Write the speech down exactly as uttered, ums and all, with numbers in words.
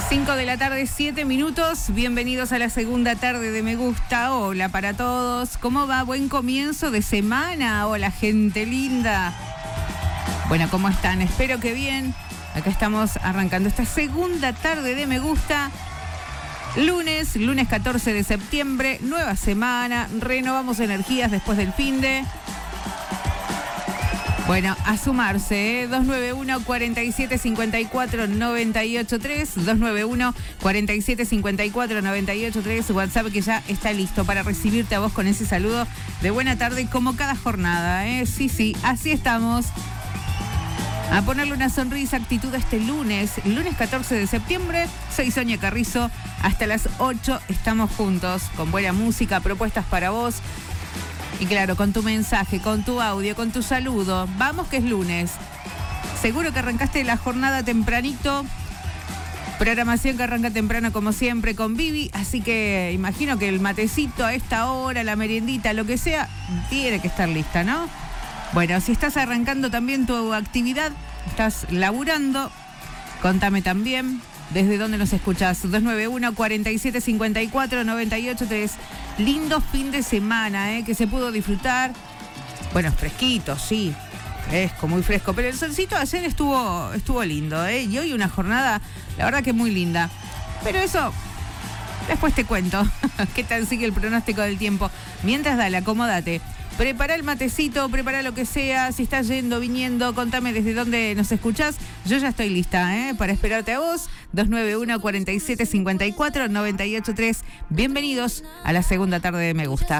cinco de la tarde, siete minutos. Bienvenidos a la segunda tarde de Me Gusta. Hola para todos. ¿Cómo va? Buen comienzo de semana. Hola, gente linda. Bueno, ¿cómo están? Espero que bien. Acá estamos arrancando esta segunda tarde de Me Gusta. Lunes, lunes catorce de septiembre, nueva semana. Renovamos energías después del finde. Bueno, a sumarse, ¿eh? dos nueve uno, cuatro siete cinco cuatro, nueve ocho tres, dos nueve uno, cuatro siete cinco cuatro, nueve ocho tres, WhatsApp que ya está listo para recibirte a vos con ese saludo de buena tarde como cada jornada, ¿eh? Sí, sí, así estamos. A ponerle una sonrisa, actitud a este lunes, lunes catorce de septiembre, soy Sonia Carrizo, hasta las ocho estamos juntos, con buena música, propuestas para vos. Y claro, con tu mensaje, con tu audio, con tu saludo. Vamos que es lunes. Seguro que arrancaste la jornada tempranito. Programación que arranca temprano como siempre con Vivi. Así que imagino que el matecito a esta hora, la meriendita, lo que sea, tiene que estar lista, ¿no? Bueno, si estás arrancando también tu actividad, estás laburando, contame también. ¿Desde dónde nos escuchás? dos nueve uno, cuatro siete cinco cuatro, nueve ocho tres. Lindo fin de semana, ¿eh? Que se pudo disfrutar. Bueno, fresquito, sí. Fresco, muy fresco. Pero el solcito ayer estuvo, estuvo lindo, ¿eh? Y hoy una jornada, la verdad que muy linda. Pero eso, después te cuento. ¿Qué tal sigue el pronóstico del tiempo? Mientras, dale, acomódate. Prepara el matecito, prepara lo que sea. Si estás yendo, viniendo, contame desde dónde nos escuchás. Yo ya estoy lista, ¿eh? Para esperarte a vos. dos nueve uno, cuatro siete cinco cuatro, nueve ocho tres. Bienvenidos a la segunda tarde de Me Gusta.